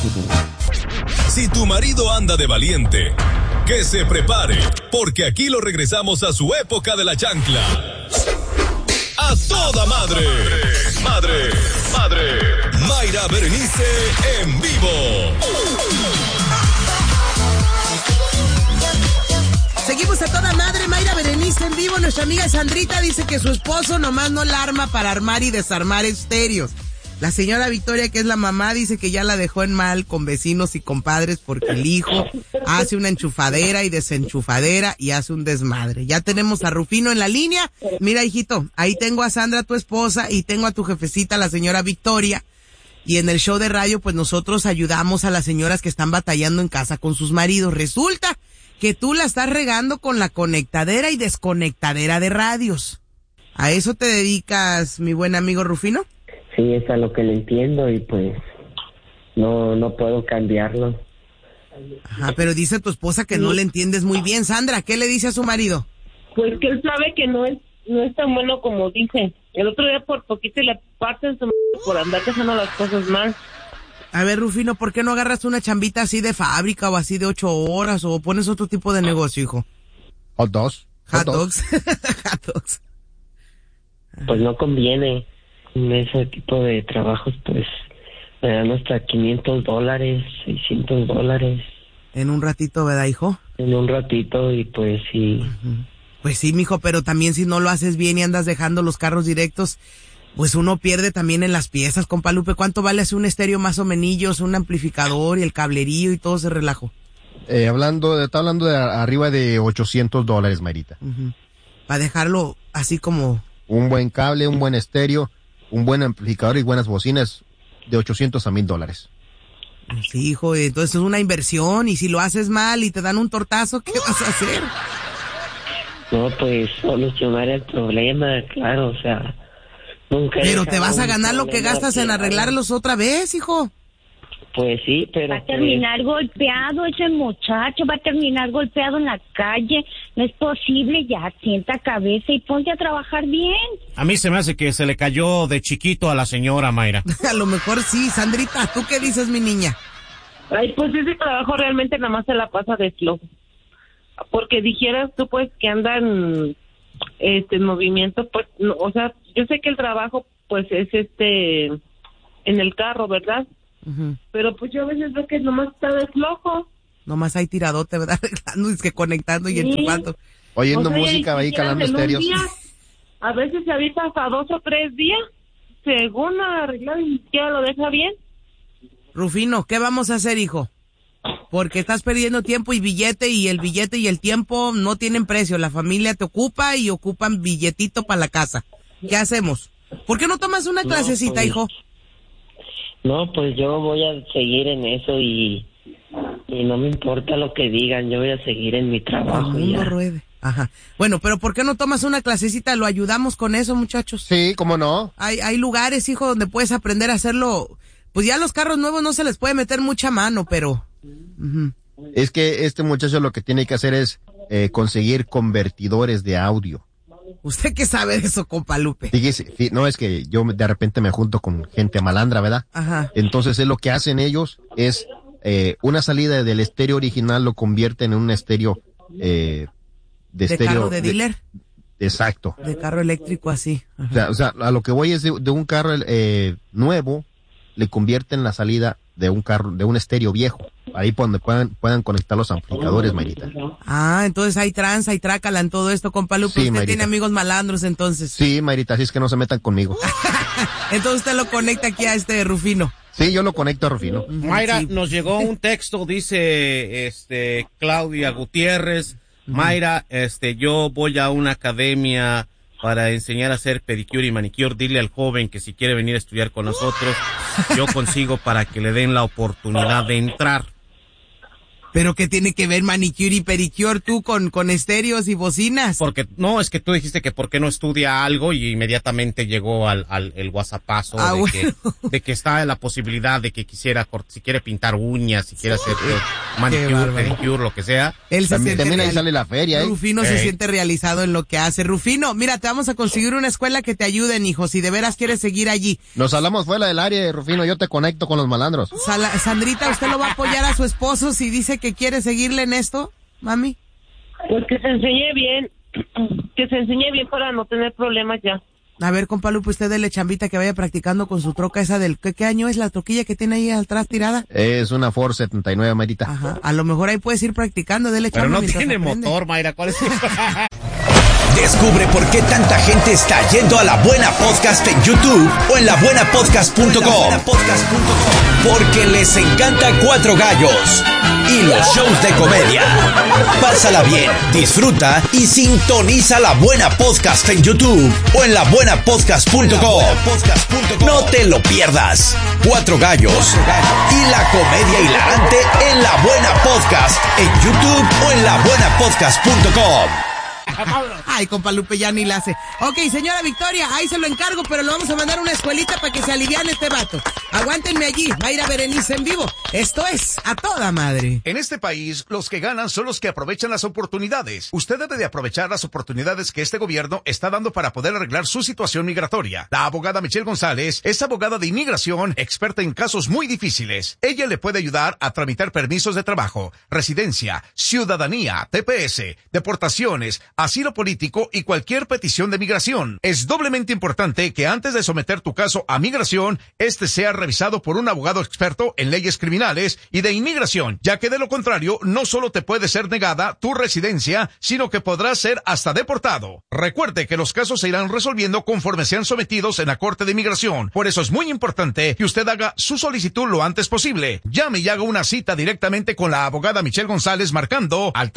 Si tu marido anda de valiente, que se prepare, porque aquí lo regresamos a su época de la chancla. ¡A toda madre! Mayra Berenice en vivo. Seguimos a toda madre, Mayra Berenice en vivo. Nuestra amiga Sandrita dice que su esposo nomás no la arma para armar y desarmar estéreos. La señora Victoria, que es la mamá, dice que ya la dejó en mal con vecinos y compadres porque el hijo hace una enchufadera y desenchufadera y hace un desmadre. Ya tenemos a Rufino en la línea. Mira, hijito, ahí tengo a Sandra, tu esposa, y tengo a tu jefecita, la señora Victoria. Y en el show de radio, pues nosotros ayudamos a las señoras que están batallando en casa con sus maridos. Resulta que tú la estás regando con la conectadera y desconectadera de radios. ¿A eso te dedicas, mi buen amigo Rufino? Sí, es a lo que le entiendo y pues no puedo cambiarlo. Ajá, pero dice tu esposa que no le entiendes muy bien. Sandra, ¿qué le dice a su marido? Pues que él sabe que no es tan bueno como dice. El otro día por poquito le parten su por andar dejando las cosas mal. A ver, Rufino, ¿por qué no agarras una chambita así de fábrica o así de 8 horas o pones otro tipo de negocio, hijo? Hot dogs. Hot dogs. Pues no conviene. En ese tipo de trabajos, pues, me dan hasta $500, $600. En un ratito, ¿verdad, hijo? En un ratito, y pues sí. Uh-huh. Pues sí, mijo, pero también si no lo haces bien y andas dejando los carros directos, pues uno pierde también en las piezas, compa Lupe. ¿Cuánto vale hacer un estéreo más o menos, un amplificador y el cablerío y todo ese relajo? Está hablando de arriba de $800, Marita. Uh-huh. Para dejarlo así como... Un buen cable, un buen estéreo, un buen amplificador y buenas bocinas de $800 a $1,000. Sí, hijo, entonces es una inversión y si lo haces mal y te dan un tortazo, ¿qué vas a hacer? No, pues solucionar el problema, claro, o sea, nunca... Pero te vas a ganar lo que gastas en arreglarlos otra vez, hijo. Pues sí, pero... Va a terminar golpeado ese muchacho, va a terminar golpeado en la calle. No es posible, ya sienta cabeza y ponte a trabajar bien. A mí se me hace que se le cayó de chiquito a la señora Mayra. A lo mejor sí, Sandrita, ¿tú qué dices, mi niña? Ay, pues ese trabajo realmente nada más se la pasa de flojo. Porque dijeras tú, pues, que andan en movimiento, pues, no, o sea, yo sé que el trabajo, pues, es en el carro, ¿verdad? Uh-huh. Pero pues yo a veces veo que nomás está de flojo. Nomás hay tiradote, ¿verdad? Arreglando, es que conectando y enchufando. Oyendo música, ahí calando estéreos. A veces se avisa hasta 2 o 3 días, según arreglar y ni siquiera lo deja bien. Rufino, ¿qué vamos a hacer, hijo? Porque estás perdiendo tiempo y billete y el tiempo no tienen precio. La familia te ocupa y ocupan billetito para la casa. ¿Qué hacemos? ¿Por qué no tomas una clasecita, pues, hijo? No, pues yo voy a seguir en eso y no me importa lo que digan, yo voy a seguir en mi trabajo. El mundo ruede. Ajá. Bueno, pero ¿por qué no tomas una clasecita? ¿Lo ayudamos con eso, muchachos? Sí, ¿cómo no? Hay lugares, hijo, donde puedes aprender a hacerlo. Pues ya los carros nuevos no se les puede meter mucha mano, pero... Uh-huh. Es que este muchacho lo que tiene que hacer es conseguir convertidores de audio. ¿Usted qué sabe de eso, compa Lupe? Fíjese, no, es que yo de repente me junto con gente malandra, ¿verdad? Ajá. Entonces lo que hacen ellos es una salida del estéreo original lo convierten en un estéreo de estéreo carro de dealer. Exacto. De carro eléctrico así. Ajá. O sea, a lo que voy es de un carro nuevo le convierten la salida de un carro, de un estéreo viejo, ahí donde puedan conectar los amplificadores, Marita. Ah, entonces hay tranza y trácala en todo esto, compa Lupe. Sí, usted Marita. tiene amigos malandros, entonces. Sí, Marita, así es que no se metan conmigo. Entonces usted lo conecta aquí a Rufino. Sí, yo lo conecto a Rufino. Mayra, Sí. nos llegó un texto, dice Claudia Gutiérrez. Mayra, yo voy a una academia para enseñar a hacer pedicure y manicure. Dile al joven que si quiere venir a estudiar con nosotros, yo consigo para que le den la oportunidad de entrar. ¿Pero qué tiene que ver manicure y pedicure tú con estéreos y bocinas? Porque, no, es que tú dijiste que por qué no estudia algo y inmediatamente llegó el WhatsAppazo de que está la posibilidad de que si quiere pintar uñas, si quiere hacer manicure, pedicure, lo que sea. Él también ahí sale la feria, Rufino se siente realizado en lo que hace. Rufino, mira, te vamos a conseguir una escuela que te ayuden, hijo, si de veras quieres seguir allí. Nos hablamos fuera del área, Rufino, yo te conecto con los malandros. Sandrita, ¿usted lo va a apoyar a su esposo si dice que quiere seguirle en esto, mami? Pues que se enseñe bien para no tener problemas ya. A ver, compa Lupe, usted dele chambita que vaya practicando con su troca esa del... ¿Qué año es la troquilla que tiene ahí atrás tirada? Es una Ford 79, Mayrita. Ajá, a lo mejor ahí puedes ir practicando, dele chamba. Pero no tiene motor, Mayra, ¿cuál es? Descubre por qué tanta gente está yendo a La Buena Podcast en YouTube o en labuenapodcast.com. Porque les encanta Cuatro Gallos y los shows de comedia. Pásala bien, disfruta y sintoniza La Buena Podcast en YouTube o en labuenapodcast.com. No te lo pierdas. Cuatro Gallos y la comedia hilarante en La Buena Podcast en YouTube o en labuenapodcast.com. Ay, compa Lupe, ya ni la hace. Ok, señora Victoria, ahí se lo encargo, pero le vamos a mandar una escuelita para que se aliviane este vato. Aguántenme allí, Mayra Berenice en vivo. Esto es A Toda Madre. En este país, los que ganan son los que aprovechan las oportunidades. Usted debe de aprovechar las oportunidades que este gobierno está dando para poder arreglar su situación migratoria. La abogada Michelle González es abogada de inmigración, experta en casos muy difíciles. Ella le puede ayudar a tramitar permisos de trabajo, residencia, ciudadanía, TPS, deportaciones, asilo político y cualquier petición de migración. Es doblemente importante que antes de someter tu caso a migración, este sea revisado por un abogado experto en leyes criminales y de inmigración, ya que de lo contrario, no solo te puede ser negada tu residencia, sino que podrás ser hasta deportado. Recuerde que los casos se irán resolviendo conforme sean sometidos en la Corte de Inmigración. Por eso es muy importante que usted haga su solicitud lo antes posible. Llame y haga una cita directamente con la abogada Michelle González marcando al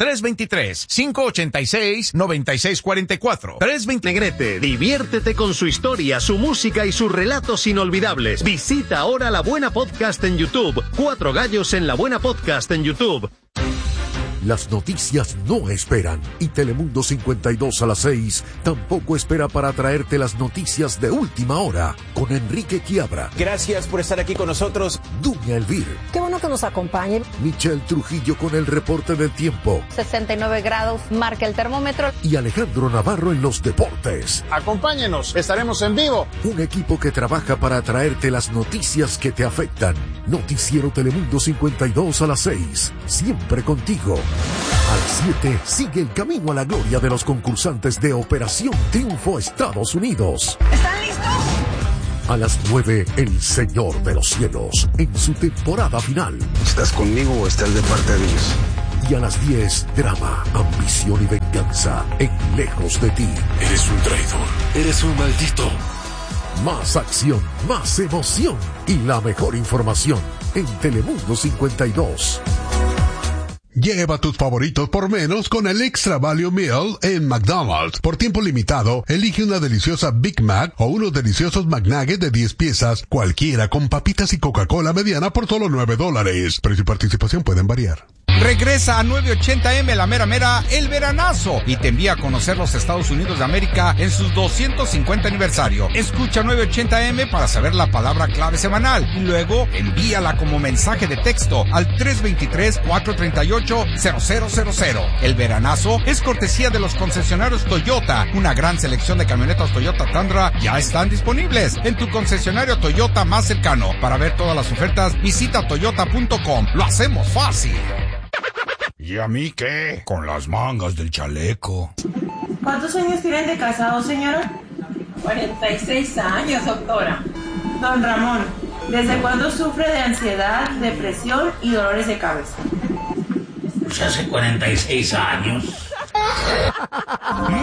323-586-9644. 320. Negrete, diviértete con su historia, su música y sus relatos inolvidables. Visita ahora La Buena Podcast en YouTube. Cuatro Gallos en La Buena Podcast en YouTube. Las noticias no esperan y Telemundo 52 a las 6 tampoco espera para traerte las noticias de última hora con Enrique Quiabra. Gracias por estar aquí con nosotros. Dunia Elvir. Qué bueno que nos acompañen. Michelle Trujillo con el reporte del tiempo. 69 grados marca el termómetro. Y Alejandro Navarro en los deportes. Acompáñenos, estaremos en vivo. Un equipo que trabaja para traerte las noticias que te afectan. Noticiero Telemundo 52 a las 6. Siempre contigo. A las 7 sigue el camino a la gloria de los concursantes de Operación Triunfo Estados Unidos. ¿Están listos? A las 9, El Señor de los Cielos, en su temporada final. ¿Estás conmigo o estás de parte de Dios? Y a las 10, drama, ambición y venganza, en Lejos de ti. Eres un traidor, eres un maldito. Más acción, más emoción y la mejor información en Telemundo 52. Lleva tus favoritos por menos con el Extra Value Meal en McDonald's. Por tiempo limitado, elige una deliciosa Big Mac o unos deliciosos McNuggets de 10 piezas, cualquiera con papitas y Coca-Cola mediana por solo $9. Precio y participación pueden variar. Regresa a 980M la mera mera el veranazo y te envía a conocer los Estados Unidos de América en sus 250 aniversario. Escucha 980M para saber la palabra clave semanal y luego envíala como mensaje de texto al 323-438-0000. El veranazo es cortesía de los concesionarios Toyota. Una gran selección de camionetas Toyota Tundra ya están disponibles en tu concesionario Toyota más cercano. Para ver todas las ofertas, visita toyota.com. Lo hacemos fácil. ¿Y a mí qué? Con las mangas del chaleco. ¿Cuántos años tienen de casado, señora? 46 años, doctora. Don Ramón, ¿desde cuándo sufre de ansiedad, depresión y dolores de cabeza? Pues hace 46 años.